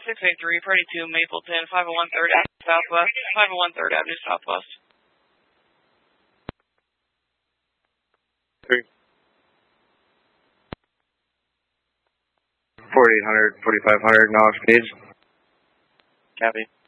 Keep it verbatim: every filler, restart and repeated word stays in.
six eight three, Purdy two, Mapleton, five oh one third Avenue Southwest, five oh one third Avenue Southwest. Three. forty-eight hundred, forty-five hundred, knowledge page. Copy.